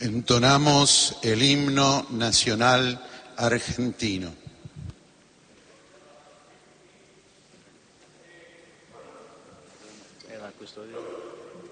Entonamos el himno nacional argentino. En la custodia.